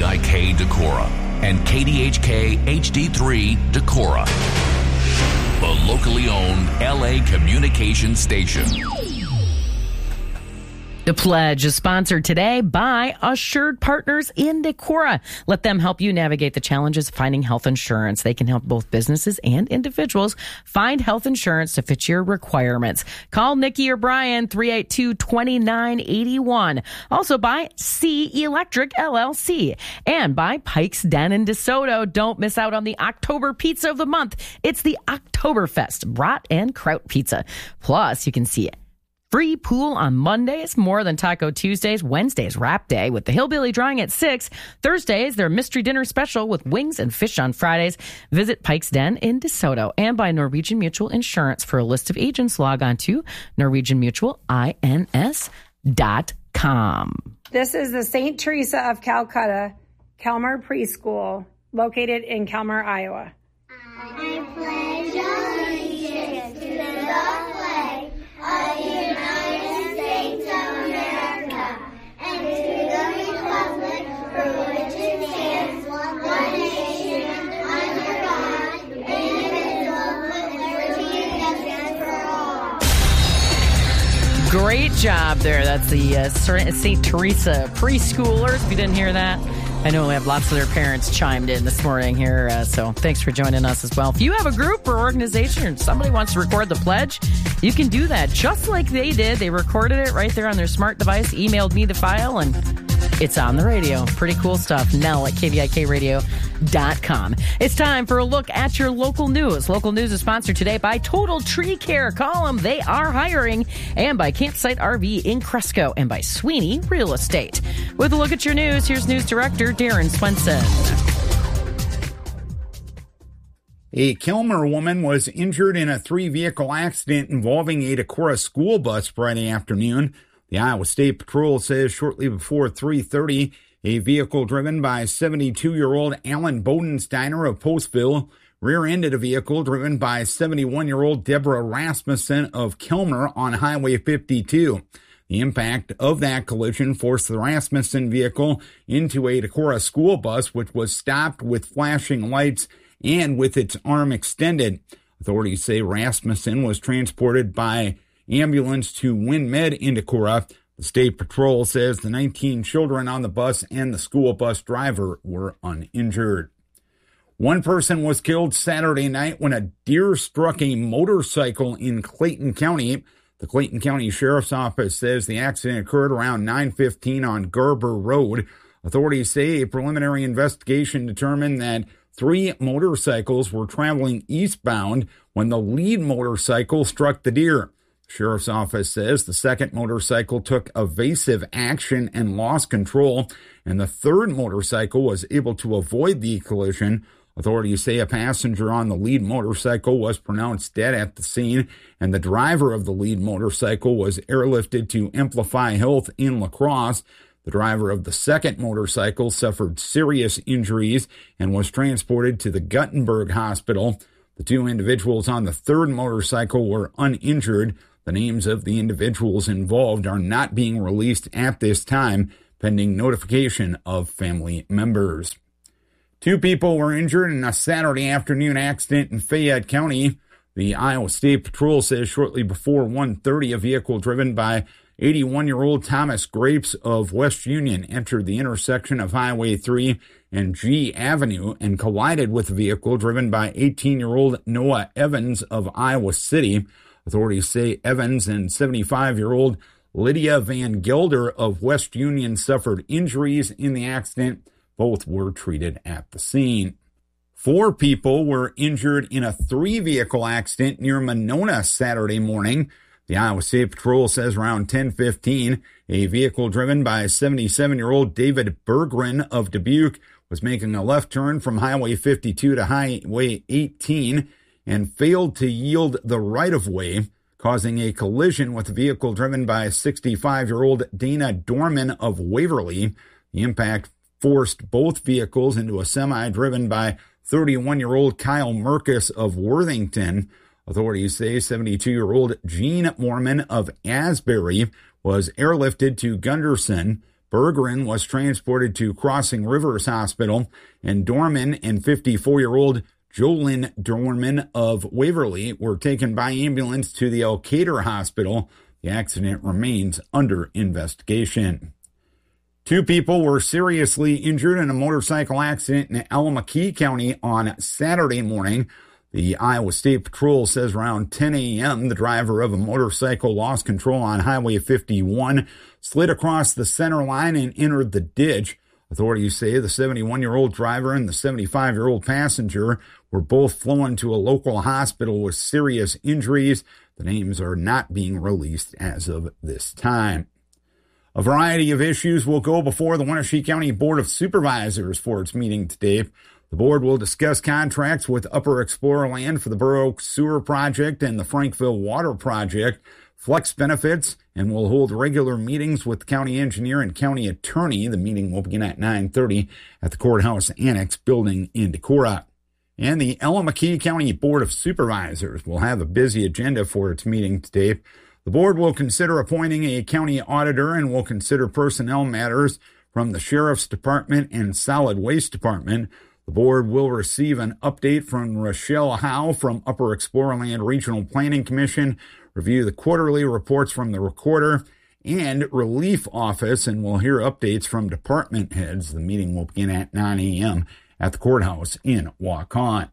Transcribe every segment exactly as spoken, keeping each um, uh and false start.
D I K Decorah and K D H K H D three Decorah, the locally owned L A communication station. The Pledge is sponsored today by Assured Partners in Decorah. Let them help you navigate the challenges of finding health insurance. They can help both businesses and individuals find health insurance to fit your requirements. Call Nikki or Brian, three eight two, two nine eight one. Also by C Electric L L C and by Pike's Den in DeSoto. Don't miss out on the October pizza of the month. It's the Oktoberfest Brat and Kraut Pizza. Plus, you can see it. Free pool on Mondays, more than Taco Tuesdays. Wednesdays, Wrap Day with the Hillbilly Drawing at six. Thursdays, their Mystery Dinner Special with wings and fish on Fridays. Visit Pike's Den in DeSoto. And by Norwegian Mutual Insurance. For a list of agents, log on to norwegian mutual ins dot com. This is the Saint Teresa of Calcutta, Calmer Preschool, located in Calmer, Iowa. I pledge allegiance to the flag of the United States of America and to the republic for which it stands, one nation, under God, indivisible, with liberty and justice for all. Great job there. That's the uh, Saint Teresa preschoolers. If you didn't hear that, I know we have lots of their parents chimed in this morning here, uh, so thanks for joining us as well. If you have a group or organization or somebody wants to record the pledge, you can do that just like they did. They recorded it right there on their smart device, emailed me the file, and it's on the radio. Pretty cool stuff. Nell at K D I K radio dot com. It's time for a look at your local news. Local news is sponsored today by Total Tree Care. Call them. They are hiring. And by Campsite R V in Cresco. And by Sweeney Real Estate. With a look at your news, here's News Director Darren Swenson. A Kilmer woman was injured in a three-vehicle accident involving a Decorah school bus Friday afternoon. The Iowa State Patrol says shortly before three thirty, a vehicle driven by seventy-two-year-old Alan Bodensteiner of Postville rear-ended a vehicle driven by seventy-one-year-old Deborah Rasmussen of Kilmer on Highway fifty-two. The impact of that collision forced the Rasmussen vehicle into a Decorah school bus, which was stopped with flashing lights and with its arm extended. Authorities say Rasmussen was transported by ambulance to WinMed in Decorah. The State Patrol says the nineteen children on the bus and the school bus driver were uninjured. One person was killed Saturday night when a deer struck a motorcycle in Clayton County. The Clayton County Sheriff's Office says the accident occurred around nine fifteen on Garber Road. Authorities say a preliminary investigation determined that three motorcycles were traveling eastbound when the lead motorcycle struck the deer. The Sheriff's Office says the second motorcycle took evasive action and lost control, and the third motorcycle was able to avoid the collision. Authorities say a passenger on the lead motorcycle was pronounced dead at the scene, and the driver of the lead motorcycle was airlifted to Amplify Health in La Crosse. The driver of the second motorcycle suffered serious injuries and was transported to the Guttenberg Hospital. The two individuals on the third motorcycle were uninjured. The names of the individuals involved are not being released at this time, pending notification of family members. Two people were injured in a Saturday afternoon accident in Fayette County. The Iowa State Patrol says shortly before one thirty, a vehicle driven by eighty-one-year-old Thomas Grapes of West Union entered the intersection of Highway three and G Avenue and collided with a vehicle driven by eighteen-year-old Noah Evans of Iowa City. Authorities say Evans and seventy-five-year-old Lydia Van Gelder of West Union suffered injuries in the accident. Both were treated at the scene. Four people were injured in a three-vehicle accident near Monona Saturday morning. The Iowa State Patrol says around ten fifteen, a vehicle driven by seventy-seven-year-old David Berggren of Dubuque was making a left turn from Highway fifty-two to Highway eighteen and failed to yield the right-of-way, causing a collision with a vehicle driven by sixty-five-year-old Dana Dorman of Waverly. The impact forced both vehicles into a semi driven by thirty-one-year-old Kyle Merkus of Worthington. Authorities say seventy-two-year-old Gene Mormon of Asbury was airlifted to Gunderson. Bergeron was transported to Crossing Rivers Hospital, and Dorman and fifty-four-year-old Jolyn Dorman of Waverly were taken by ambulance to the Elkader Hospital. The accident remains under investigation. Two people were seriously injured in a motorcycle accident in Allamakee County on Saturday morning. The Iowa State Patrol says around ten a.m., the driver of a motorcycle lost control on Highway fifty-one, slid across the center line, and entered the ditch. Authorities say the seventy-one-year-old driver and the seventy-five-year-old passenger were both flown to a local hospital with serious injuries. The names are not being released as of this time. A variety of issues will go before the Wenatchee County Board of Supervisors for its meeting today. The board will discuss contracts with Upper Explorer Land for the Burr Oak Sewer Project and the Frankville Water Project, flex benefits, and will hold regular meetings with the county engineer and county attorney. The meeting will begin at nine thirty at the Courthouse Annex building in Decorah. And the Allamakee County Board of Supervisors will have a busy agenda for its meeting today. The board will consider appointing a county auditor and will consider personnel matters from the Sheriff's Department and Solid Waste Department. The board will receive an update from Rochelle Howe from Upper Explorer Land Regional Planning Commission, review the quarterly reports from the Recorder and Relief Office, and will hear updates from department heads. The meeting will begin at nine a.m. at the courthouse in Waukon.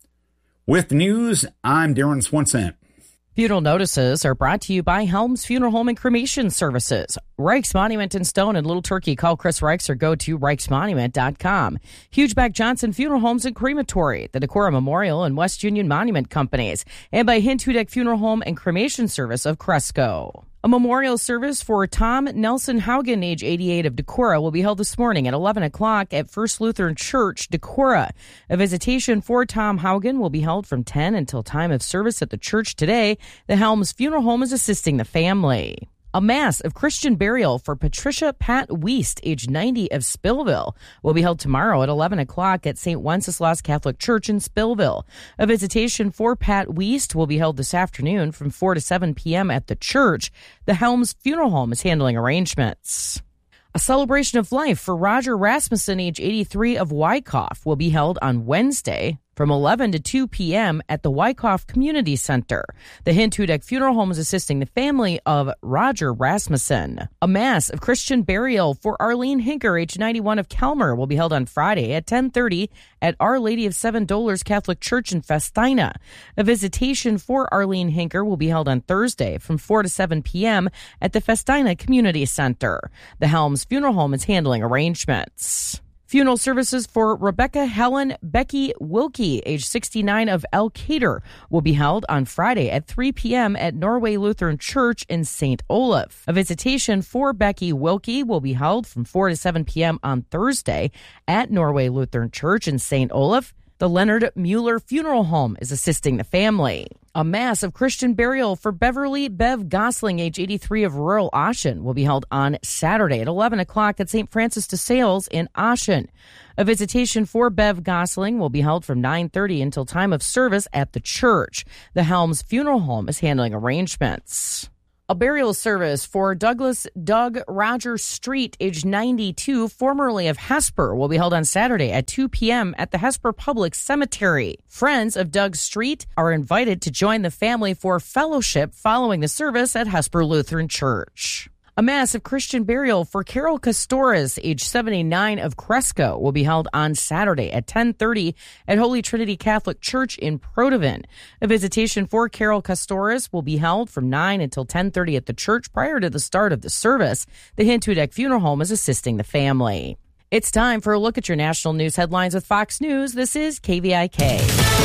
With news, I'm Darren Swenson. Funeral notices are brought to you by Helms Funeral Home and Cremation Services. Reichs Monument in Stone and Little Turkey. Call Chris Reichs or go to reichs monument dot com. Hugeback Johnson Funeral Homes and Crematory, the Decorah Memorial and West Union Monument Companies, and by Hint Hudak Funeral Home and Cremation Service of Cresco. A memorial service for Tom Nelson Haugen, age eighty-eight, of Decorah, will be held this morning at eleven o'clock at First Lutheran Church, Decorah. A visitation for Tom Haugen will be held from ten until time of service at the church today. The Helms Funeral Home is assisting the family. A mass of Christian burial for Patricia Pat Wiest, age ninety, of Spillville, will be held tomorrow at eleven o'clock at Saint Wenceslas Catholic Church in Spillville. A visitation for Pat Wiest will be held this afternoon from four to seven p.m. at the church. The Helms Funeral Home is handling arrangements. A celebration of life for Roger Rasmussen, age eighty-three, of Wyckoff, will be held on Wednesday from eleven to two p.m. at the Wyckoff Community Center. The Hint Hudak Funeral Home is assisting the family of Roger Rasmussen. A mass of Christian burial for Arlene Hinker, age ninety-one, of Kelmer, will be held on Friday at ten thirty at Our Lady of Seven Dolors Catholic Church in Festina. A visitation for Arlene Hinker will be held on Thursday from four to seven p.m. at the Festina Community Center. The Helms Funeral Home is handling arrangements. Funeral services for Rebecca Helen Becky Wilkie, age sixty-nine, of Elkader, will be held on Friday at three p.m. at Norway Lutheran Church in Saint Olaf. A visitation for Becky Wilkie will be held from four to seven p.m. on Thursday at Norway Lutheran Church in Saint Olaf. The Leonard Mueller Funeral Home is assisting the family. A mass of Christian burial for Beverly Bev Gosling, age eighty-three, of rural Ashen, will be held on Saturday at eleven o'clock at Saint Francis de Sales in Ashen. A visitation for Bev Gosling will be held from nine thirty until time of service at the church. The Helms Funeral Home is handling arrangements. A burial service for Douglas Doug Roger Street, age ninety-two, formerly of Hesper, will be held on Saturday at two p.m. at the Hesper Public Cemetery. Friends of Doug Street are invited to join the family for fellowship following the service at Hesper Lutheran Church. A mass of Christian burial for Carol Castores, age seventy-nine, of Cresco, will be held on Saturday at ten thirty at Holy Trinity Catholic Church in Protivin. A visitation for Carol Castores will be held from nine until ten thirty at the church prior to the start of the service. The Hint Hudak Funeral Home is assisting the family. It's time for a look at your national news headlines with Fox News. This is K V I K.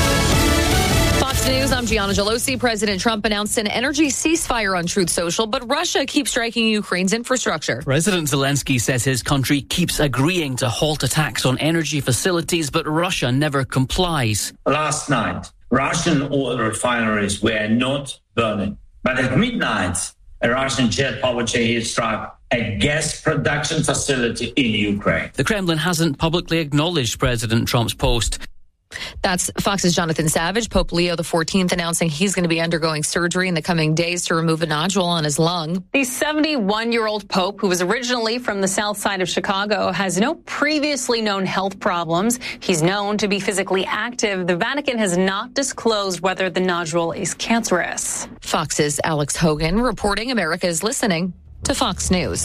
Fox News, I'm Gianna Gelosi. President Trump announced an energy ceasefire on Truth Social, but Russia keeps striking Ukraine's infrastructure. President Zelensky says his country keeps agreeing to halt attacks on energy facilities, but Russia never complies. Last night, Russian oil refineries were not burning. But at midnight, a Russian jet powered Shahed struck a gas production facility in Ukraine. The Kremlin hasn't publicly acknowledged President Trump's post. That's Fox's Jonathan Savage. Pope Leo the fourteenth announcing he's going to be undergoing surgery in the coming days to remove a nodule on his lung. The seventy-one-year-old Pope, who was originally from the south side of Chicago, has no previously known health problems. He's known to be physically active. The Vatican has not disclosed whether the nodule is cancerous. Fox's Alex Hogan reporting. America is listening to Fox News.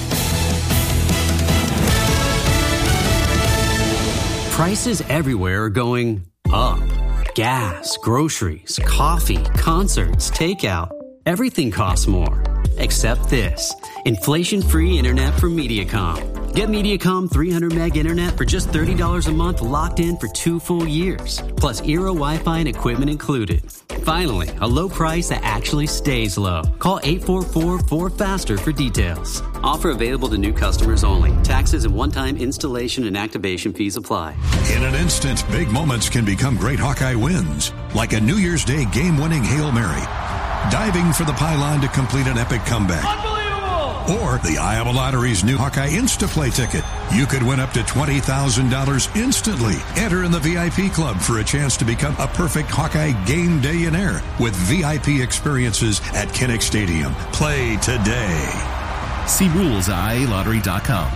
Prices everywhere are going up. Gas, groceries, coffee, concerts, takeout. Everything costs more. Except this. Inflation-free internet from Mediacom. Get Mediacom three hundred meg internet for just thirty dollars a month, locked in for two full years. Plus Eero Wi-Fi and equipment included. Finally, a low price that actually stays low. Call eight four four, four faster for details. Offer available to new customers only. Taxes and one-time installation and activation fees apply. In an instant, big moments can become great Hawkeye wins. Like a New Year's Day game-winning Hail Mary. Diving for the pylon to complete an epic comeback. Unbelievable! Or the Iowa Lottery's new Hawkeye Instaplay ticket. You could win up to twenty thousand dollars instantly. Enter in the V I P club for a chance to become a perfect Hawkeye game day-inaire with V I P experiences at Kinnick Stadium. Play today. See rules at I A lottery dot com.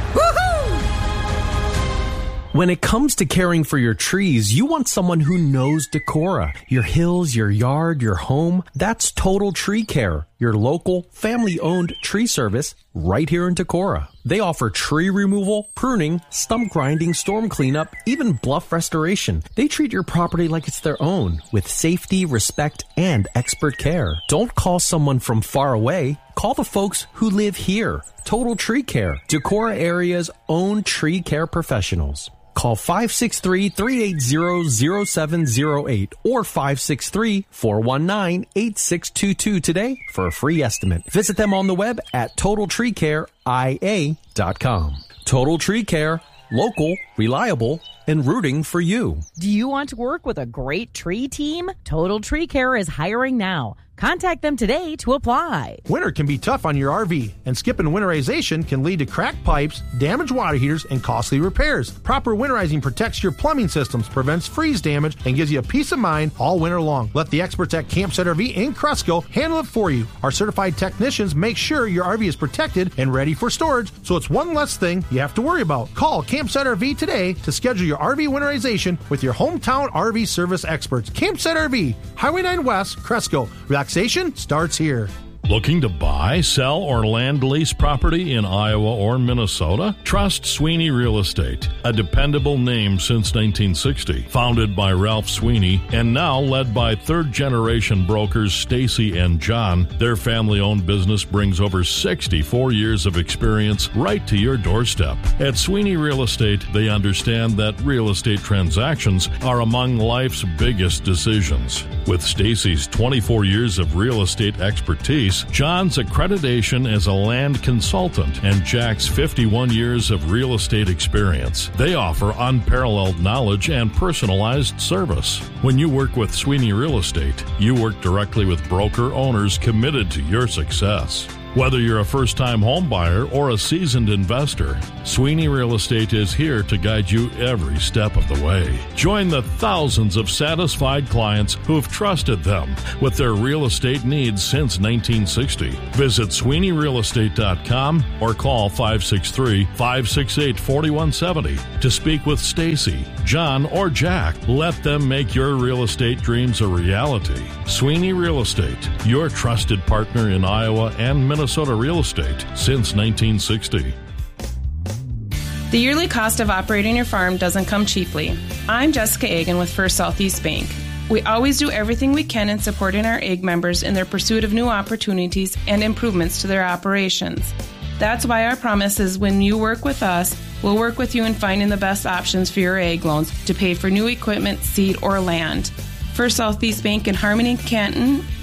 When it comes to caring for your trees, you want someone who knows Decorah. Your hills, your yard, your home. That's Total Tree Care, your local, family-owned tree service right here in Decorah. They offer tree removal, pruning, stump grinding, storm cleanup, even bluff restoration. They treat your property like it's their own, with safety, respect, and expert care. Don't call someone from far away. Call the folks who live here. Total Tree Care, Decorah area's own tree care professionals. Call five six three, three eight zero, zero seven zero eight or five six three, four one nine, eight six two two today for a free estimate. Visit them on the web at total tree care I A dot com. Total Tree Care, local, reliable, and rooting for you. Do you want to work with a great tree team? Total Tree Care is hiring now. Contact them today to apply. Winter can be tough on your R V, and skipping winterization can lead to cracked pipes, damaged water heaters, and costly repairs. Proper winterizing protects your plumbing systems, prevents freeze damage, and gives you a peace of mind all winter long. Let the experts at Campsite R V in Cresco handle it for you. Our certified technicians make sure your R V is protected and ready for storage, so it's one less thing you have to worry about. Call Campsite R V today to schedule your R V winterization with your hometown R V service experts. Campsite R V, Highway nine West, Cresco. Relaxation starts here. Looking to buy, sell, or land lease property in Iowa or Minnesota? Trust Sweeney Real Estate, a dependable name since nineteen sixty. Founded by Ralph Sweeney and now led by third-generation brokers Stacy and John, their family-owned business brings over sixty-four years of experience right to your doorstep. At Sweeney Real Estate, they understand that real estate transactions are among life's biggest decisions. With Stacy's twenty-four years of real estate expertise, John's accreditation as a land consultant, and Jack's fifty-one years of real estate experience, they offer unparalleled knowledge and personalized service. When you work with Sweeney Real Estate, you work directly with broker owners committed to your success. Whether you're a first-time home buyer or a seasoned investor, Sweeney Real Estate is here to guide you every step of the way. Join the thousands of satisfied clients who've trusted them with their real estate needs since nineteen sixty. Visit Sweeney Real Estate dot com or call five six three, five six eight, four one seven zero to speak with Stacy, John, or Jack. Let them make your real estate dreams a reality. Sweeney Real Estate, your trusted partner in Iowa and Minnesota. Minnesota real estate since nineteen sixty. The yearly cost of operating your farm doesn't come cheaply. I'm Jessica Egan with First Southeast Bank. We always do everything we can in supporting our A G members in their pursuit of new opportunities and improvements to their operations. That's why our promise is when you work with us, we'll work with you in finding the best options for your A G loans to pay for new equipment, seed, or land. First Southeast Bank in Harmony, Canton,